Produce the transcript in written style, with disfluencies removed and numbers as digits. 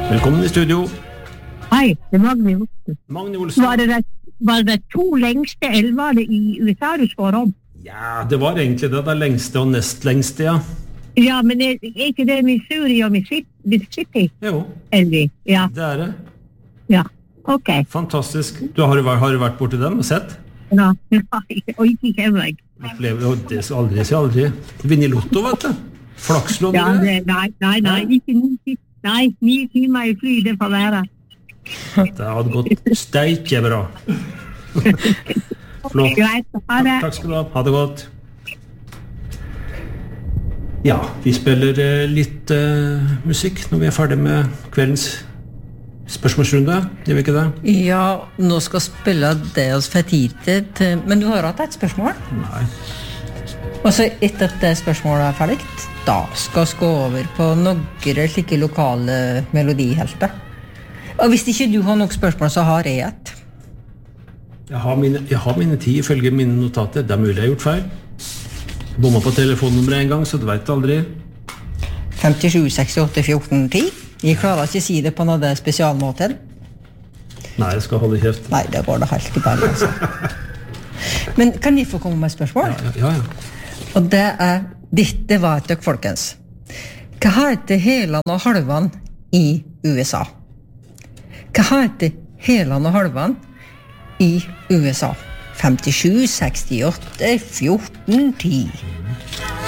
Velkommen i studio. Hei, det er Magne Olsen. Magne Olsen. Var det to lengste elvene i USA du spår om? Ja, det var egentlig det lengste og nest lengste, ja. Ja, men er ikke det Missouri og Mississippi? Jo, Elvi, ja. det det. Ja, ok. Fantastisk. Har du vært borti dem og sett? Ja, og ikke kjenner jeg. Det skal aldri si aldri. Vinne i Lotto, vet du. Flakslån. Ja, nei, ikke 9 timer i fly, det får være. Det hadde gått steike bra. Flott. Greit, ha det. Takk skal du ha. Ha det godt. Ja, vi spiller litt musikk når vi ferdig med kveldens spørsmålsrunde. Gjør vi ikke det? Ja, nå skal spille det oss for tid til, men du har hatt et spørsmål? Nei. Og så etter at det spørsmålet ferdig, da skal vi gå over på noen slike lokale melodihelter. Og hvis ikke du har nok spørsmål, så har jeg et. Jeg har mine 10 ifølge mine notater. Det mulig jeg har gjort feil. Bomma på telefonnummeret en gang, så du vet aldri. 57 68 14 10. Jeg klarer ikke å si det på noe spesialmåte. Nei, jeg skal holde kjeft. Nei, det går det helt i bare, altså. Men kan jeg få komme med spørsmål? Ja. Og dette var et døk, folkens. Hva heter helene og halvene i USA? Hva heter helene og halvene i USA? 57 68 14 10.